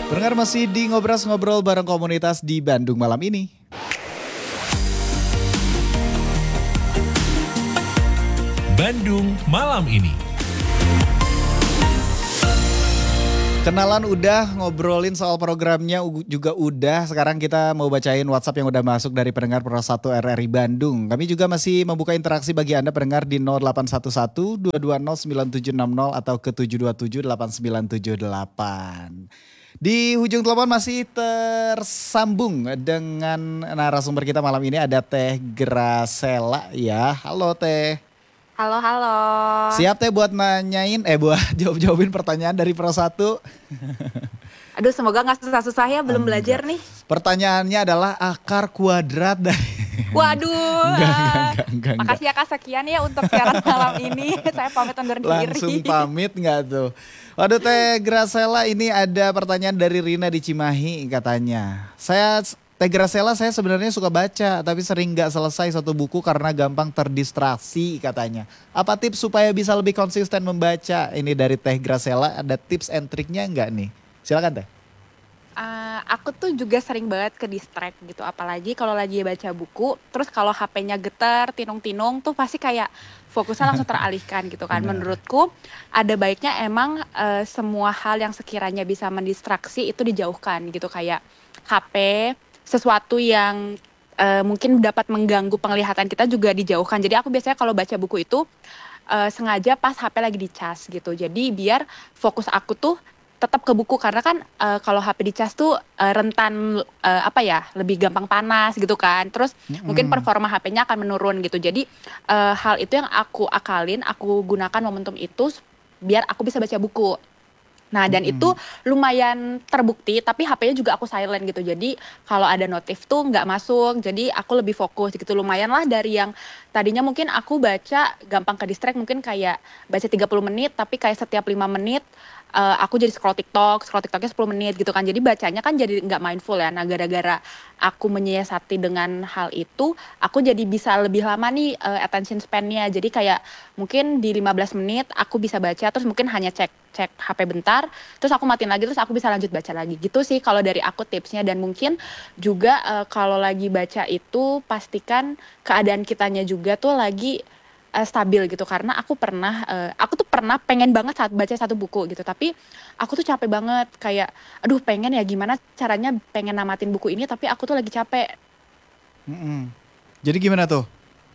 Pendengar masih di ngobrol bareng komunitas di Bandung malam ini. Bandung malam ini. Kenalan udah, ngobrolin soal programnya juga udah. Sekarang kita mau bacain WhatsApp yang udah masuk dari pendengar Pro 1 RRI Bandung. Kami juga masih membuka interaksi bagi Anda pendengar di 0811 220 9760 atau ke 727 8978. Di ujung telepon masih tersambung dengan narasumber kita malam ini ada Teh Gracella ya. Halo Teh. Halo, halo. Siap Teh buat buat jawab-jawabin pertanyaan dari Pro 1? Aduh, semoga gak susah-susah ya, belum belajar nih. Pertanyaannya adalah akar kuadrat dari... Waduh. Enggak. Makasih ya Kak, sekian ya untuk siaran malam ini. Saya pamit undur diri. Langsung pamit gak tuh? Waduh Teh Gracella, ini ada pertanyaan dari Rina di Cimahi katanya. Teh Gracella, saya sebenarnya suka baca tapi sering gak selesai satu buku karena gampang terdistraksi katanya. Apa tips supaya bisa lebih konsisten membaca? Ini dari Teh Gracella, ada tips and triknya enggak nih? Silakan Teh. Aku tuh juga sering banget ke distract gitu, apalagi kalau lagi baca buku, terus kalau HP-nya getar, tinung-tinung tuh pasti kayak fokusnya langsung teralihkan gitu kan. Menurutku ada baiknya emang semua hal yang sekiranya bisa mendistraksi itu dijauhkan gitu, kayak HP, sesuatu yang mungkin dapat mengganggu penglihatan kita juga dijauhkan. Jadi aku biasanya kalau baca buku itu sengaja pas HP lagi dicas gitu. Jadi biar fokus aku tuh tetap ke buku, karena kan kalau HP dicas tuh rentan lebih gampang panas gitu kan. Terus mungkin performa HP-nya akan menurun gitu. Jadi hal itu yang aku akalin, aku gunakan momentum itu biar aku bisa baca buku. Nah, dan itu lumayan terbukti, tapi HP-nya juga aku silent gitu. Jadi kalau ada notif tuh nggak masuk, jadi aku lebih fokus gitu. Lumayan lah dari yang tadinya mungkin aku baca gampang ke distract, mungkin kayak baca 30 menit, tapi kayak setiap 5 menit aku jadi scroll TikToknya 10 menit gitu kan. Jadi bacanya kan jadi nggak mindful ya. Nah, gara-gara aku menyiasati dengan hal itu, aku jadi bisa lebih lama nih attention span-nya. Jadi kayak mungkin di 15 menit aku bisa baca, terus mungkin hanya cek HP bentar, terus aku matiin lagi, terus aku bisa lanjut baca lagi. Gitu sih kalau dari aku tipsnya. Dan mungkin juga kalau lagi baca itu pastikan keadaan kitanya juga tuh lagi stabil gitu, karena aku tuh pernah pengen banget saat baca satu buku gitu, tapi aku tuh capek banget, kayak aduh pengen ya gimana caranya pengen namatin buku ini tapi aku tuh lagi capek. Jadi gimana tuh?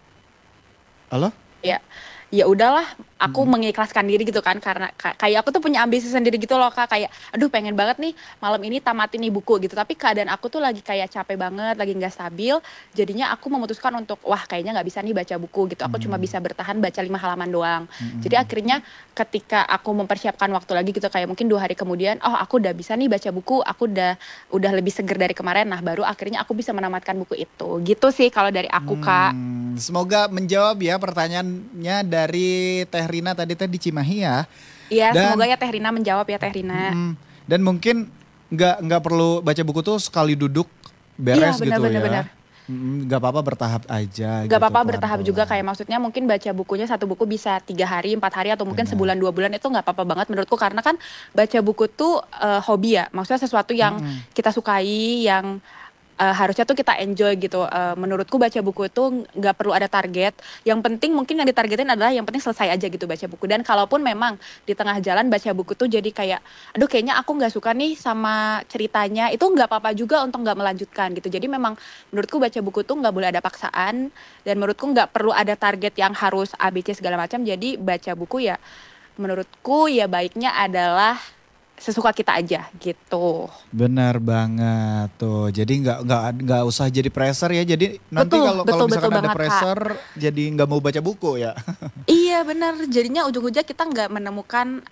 Halo? Ya udahlah, aku mengikhlaskan diri gitu kan, karena kayak aku tuh punya ambisi sendiri gitu loh Kak, kayak aduh pengen banget nih malam ini tamatin nih buku gitu, tapi keadaan aku tuh lagi kayak capek banget, lagi nggak stabil, jadinya aku memutuskan untuk wah kayaknya nggak bisa nih baca buku gitu, aku cuma bisa bertahan baca 5 halaman doang. Jadi akhirnya ketika aku mempersiapkan waktu lagi gitu, kayak mungkin 2 hari kemudian, oh aku udah bisa nih baca buku, aku udah lebih seger dari kemarin, nah baru akhirnya aku bisa menamatkan buku itu. Gitu sih kalau dari aku Kak. Semoga menjawab ya pertanyaannya dari Teh Rina tadi di Cimahi ya. Iya, semoga ya Teh Rina menjawab ya Teh Rina. Dan mungkin nggak perlu baca buku tuh sekali duduk beres iya, gitu benar. ya. Nggak apa-apa bertahap aja. Gak apa-apa bertahap juga, kayak maksudnya mungkin baca bukunya satu buku bisa 3 hari, 4 hari, atau mungkin sebulan 2 bulan, itu nggak apa-apa banget menurutku, karena kan baca buku tuh hobi ya, maksudnya sesuatu yang kita sukai, yang harusnya tuh kita enjoy gitu. Menurutku baca buku itu nggak perlu ada target. Yang penting mungkin yang ditargetin adalah yang penting selesai aja gitu baca buku. Dan kalaupun memang di tengah jalan baca buku tuh jadi kayak, aduh kayaknya aku nggak suka nih sama ceritanya, itu nggak apa-apa juga untuk nggak melanjutkan gitu. Jadi memang menurutku baca buku tuh nggak boleh ada paksaan, dan menurutku nggak perlu ada target yang harus ABC segala macam. Jadi baca buku ya menurutku ya baiknya adalah sesuka kita aja gitu. Benar banget tuh. Jadi nggak usah jadi pressure ya. Jadi nanti kalau misalkan ada pressure jadi nggak mau baca buku ya. Iya benar. Jadinya ujung-ujungnya kita nggak menemukan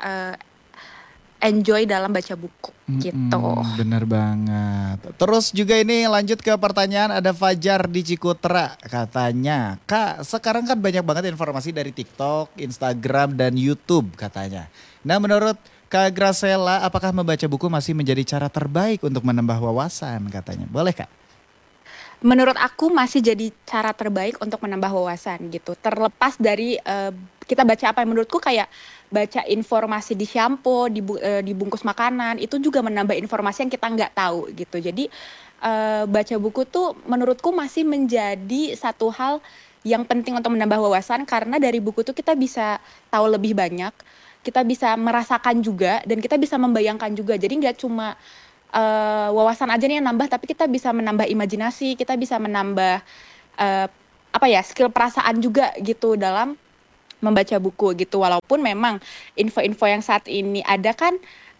enjoy dalam baca buku gitu. Benar banget. Terus juga ini lanjut ke pertanyaan, ada Fajar di Cikutra katanya, Kak sekarang kan banyak banget informasi dari TikTok, Instagram dan YouTube katanya. Nah menurut Kak Gracella, apakah membaca buku masih menjadi cara terbaik untuk menambah wawasan katanya? Boleh Kak? menurut aku masih jadi cara terbaik untuk menambah wawasan gitu. Terlepas dari kita baca apa yang menurutku kayak baca informasi di shampoo, di bungkus makanan itu juga menambah informasi yang kita nggak tahu gitu. Jadi baca buku tuh menurutku masih menjadi satu hal yang penting untuk menambah wawasan karena dari buku tuh kita bisa tahu lebih banyak, kita bisa merasakan juga dan kita bisa membayangkan juga. Jadi nggak cuma wawasan aja nih yang nambah, tapi kita bisa menambah imajinasi, kita bisa menambah eh, apa ya skill perasaan juga gitu dalam membaca buku gitu. Walaupun memang info-info yang saat ini ada kan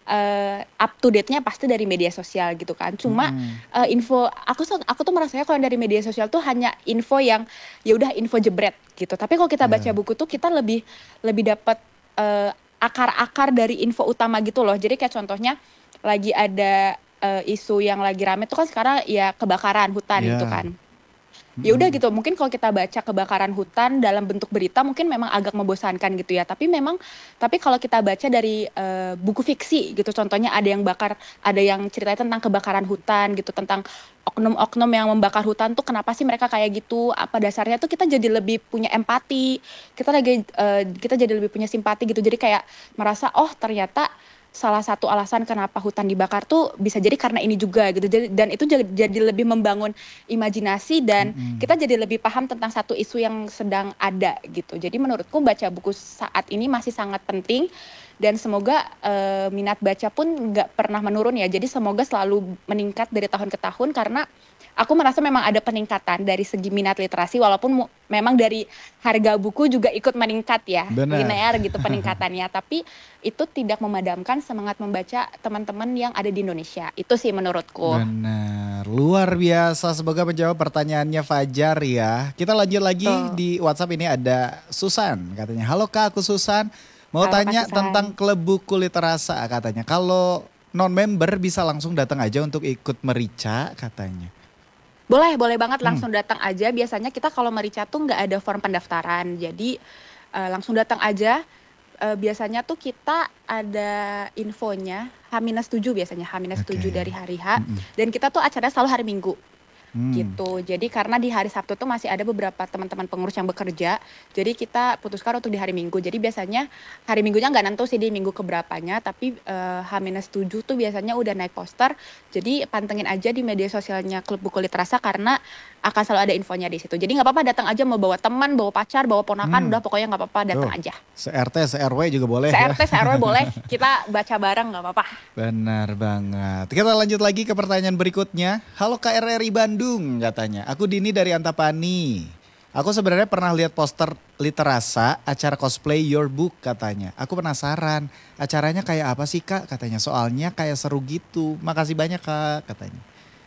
up to date-nya pasti dari media sosial gitu kan. Cuma info aku tuh merasanya kalau dari media sosial tuh hanya info yang ya udah info jebret gitu. Tapi kalau kita baca Ya. buku tuh kita lebih lebih dapat akar-akar dari info utama gitu loh. Jadi kayak contohnya lagi ada isu yang lagi rame tuh kan sekarang ya kebakaran hutan gitu Ya. kan. Ya udah gitu, mungkin kalau kita baca kebakaran hutan dalam bentuk berita mungkin memang agak membosankan gitu ya. Tapi kalau kita baca dari buku fiksi gitu, contohnya ada yang ceritanya tentang kebakaran hutan gitu, tentang oknum-oknum yang membakar hutan tuh kenapa sih mereka kayak gitu? Apa dasarnya tuh kita jadi lebih punya empati, kita jadi lebih punya simpati gitu. Jadi kayak merasa oh ternyata salah satu alasan kenapa hutan dibakar tuh bisa jadi karena ini juga gitu. Dan itu jadi lebih membangun imajinasi dan kita jadi lebih paham tentang satu isu yang sedang ada gitu. Jadi menurutku baca buku saat ini masih sangat penting dan semoga minat baca pun nggak pernah menurun ya. Jadi semoga selalu meningkat dari tahun ke tahun karena aku merasa memang ada peningkatan dari segi minat literasi walaupun memang dari harga buku juga ikut meningkat ya, Benar. linear gitu peningkatannya. Tapi itu tidak memadamkan semangat membaca teman-teman yang ada di Indonesia. Itu sih menurutku. Benar, luar biasa. Semoga menjawab pertanyaannya Fajar ya. Kita lanjut lagi Tuh. di WhatsApp ini ada Susan katanya. Halo Kak, aku Susan. Mau Halo, Kak tanya Susan. tentang klub buku literasa katanya. Kalau non-member bisa langsung datang aja untuk ikut merica katanya. Boleh banget langsung datang aja. Biasanya kita kalau merica tuh nggak ada form pendaftaran. Jadi langsung datang aja. Biasanya tuh kita ada infonya H-7 biasanya, H-7 Oke. dari hari H. Dan kita tuh acaranya selalu hari Minggu. Hmm. Gitu. Jadi karena di hari Sabtu tuh masih ada beberapa teman-teman pengurus yang bekerja, jadi kita putuskan untuk di hari Minggu. Jadi biasanya hari Minggunya nggak nentu sih di minggu keberapanya, tapi H-7 tuh biasanya udah naik poster. Jadi pantengin aja di media sosialnya Klub Buku Literasa karena akan selalu ada infonya di situ. Jadi nggak apa-apa datang aja, mau bawa teman, bawa pacar, bawa ponakan, udah pokoknya nggak apa-apa datang Tuh, aja. se-RT, se-RW juga boleh ya. Se-RT, se-RW boleh, kita baca bareng nggak apa-apa. Benar banget. Kita lanjut lagi ke pertanyaan berikutnya. Halo KRRI Bandung katanya. Aku Dini dari Antapani. Aku sebenarnya pernah lihat poster Literasa acara cosplay Your Book katanya. Aku penasaran acaranya kayak apa sih Kak katanya. Soalnya kayak seru gitu. Makasih banyak Kak katanya.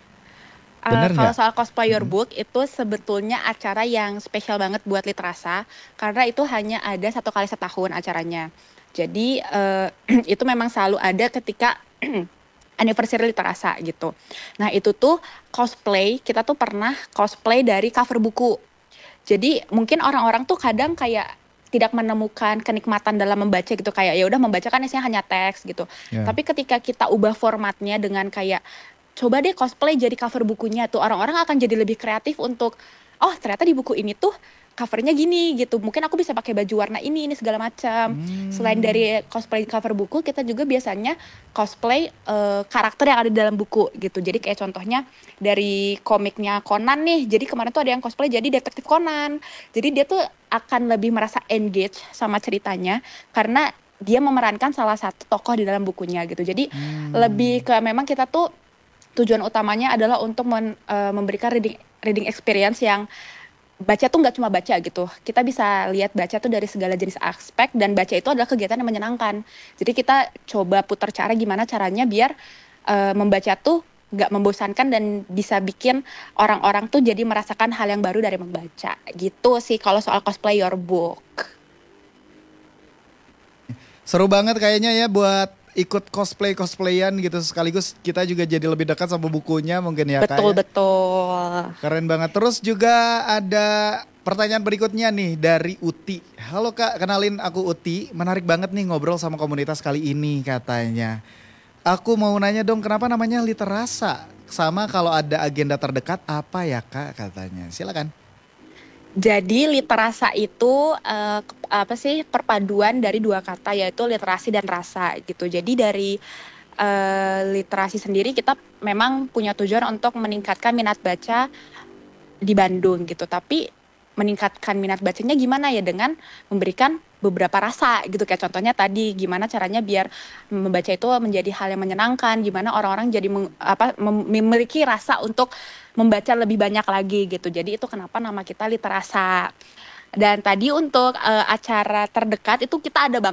Bener Kalau nggak? soal cosplay your book itu sebetulnya acara yang spesial banget buat Literasa karena itu hanya ada 1 kali setahun acaranya. Jadi itu memang selalu ada ketika anniversary Literasa gitu. Nah itu tuh cosplay, kita tuh pernah cosplay dari cover buku. Jadi mungkin orang-orang tuh kadang kayak tidak menemukan kenikmatan dalam membaca gitu kayak ya udah membaca kan isinya hanya teks gitu. Ya. Tapi ketika kita ubah formatnya dengan kayak coba deh cosplay jadi cover bukunya tuh orang-orang akan jadi lebih kreatif untuk oh ternyata di buku ini tuh covernya gini gitu. Mungkin aku bisa pakai baju warna ini segala macam. Selain dari cosplay cover buku, kita juga biasanya cosplay karakter yang ada di dalam buku gitu. Jadi kayak contohnya dari komiknya Conan nih. Jadi kemarin tuh ada yang cosplay jadi detektif Conan. Jadi dia tuh akan lebih merasa engage sama ceritanya karena dia memerankan salah satu tokoh di dalam bukunya gitu. Jadi lebih ke memang kita tuh tujuan utamanya adalah untuk memberikan reading experience yang baca tuh nggak cuma baca gitu. Kita bisa lihat baca tuh dari segala jenis aspek dan baca itu adalah kegiatan yang menyenangkan. Jadi kita coba putar cara gimana caranya biar membaca tuh nggak membosankan dan bisa bikin orang-orang tuh jadi merasakan hal yang baru dari membaca. Gitu sih kalau soal cosplay your book. Seru banget kayaknya ya buat ikut cosplayan gitu. Sekaligus kita juga jadi lebih dekat sama bukunya mungkin ya Kak. Betul, Ya. betul. Keren banget. Terus juga ada pertanyaan berikutnya nih dari Uti. Halo Kak, kenalin aku Uti. Menarik banget nih ngobrol sama komunitas kali ini katanya. Aku mau nanya dong kenapa namanya Literasa? sama kalau ada agenda terdekat apa ya Kak katanya. Silakan. Jadi literasa itu apa sih perpaduan dari dua kata yaitu literasi dan rasa gitu. Jadi dari literasi sendiri kita memang punya tujuan untuk meningkatkan minat baca di Bandung gitu. Tapi meningkatkan minat bacanya gimana ya dengan memberikan beberapa rasa gitu. Kayak contohnya tadi gimana caranya biar membaca itu menjadi hal yang menyenangkan, gimana orang-orang jadi memiliki rasa untuk membaca lebih banyak lagi gitu. Jadi itu kenapa nama kita Literasa. Dan tadi untuk acara terdekat itu kita ada